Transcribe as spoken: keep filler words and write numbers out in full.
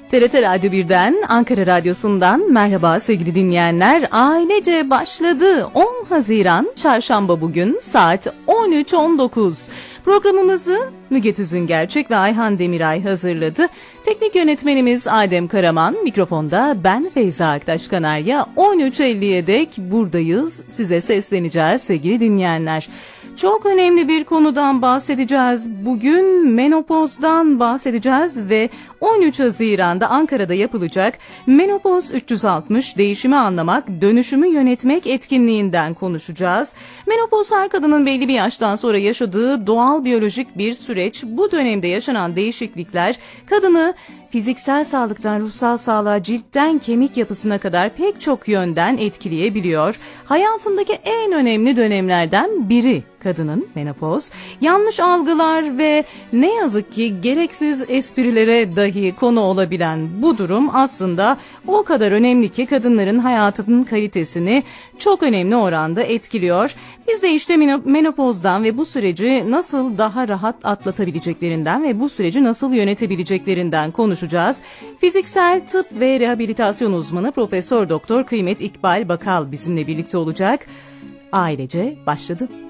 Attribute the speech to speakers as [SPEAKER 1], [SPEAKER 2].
[SPEAKER 1] T R T Radyo bir'den, Ankara Radyosu'ndan merhaba sevgili dinleyenler. Ailece başladı. on Haziran Çarşamba bugün saat on üç on dokuz. Programımızı Müge Tüzüngerçek ve Ayhan Demiray hazırladı. Teknik yönetmenimiz Adem Karaman, mikrofonda ben Feyza Aktaş Kanarya. on üç elliye dek buradayız, size sesleneceğiz sevgili dinleyenler. Çok önemli bir konudan bahsedeceğiz. Bugün menopozdan bahsedeceğiz ve on üç Haziran'da Ankara'da yapılacak Menopoz üç yüz altmış Değişimi Anlamak, Dönüşümü Yönetmek etkinliğinden konuşacağız. Menopoz her kadının belli bir yaştan sonra yaşadığı doğal biyolojik bir süreç. Bu dönemde yaşanan değişiklikler kadını fiziksel sağlıktan ruhsal sağlığa, ciltten kemik yapısına kadar pek çok yönden etkileyebiliyor. Hayatındaki en önemli dönemlerden biri kadının menopoz. Yanlış algılar ve ne yazık ki gereksiz esprilere dahi konu olabilen bu durum aslında o kadar önemli ki kadınların hayatının kalitesini çok önemli oranda etkiliyor. Biz de işte menopozdan ve bu süreci nasıl daha rahat atlatabileceklerinden ve bu süreci nasıl yönetebileceklerinden konuşacağız. Fiziksel tıp ve rehabilitasyon uzmanı Profesör Doktor Kıymet İkbal Bakal bizimle birlikte olacak. Ailece başladı.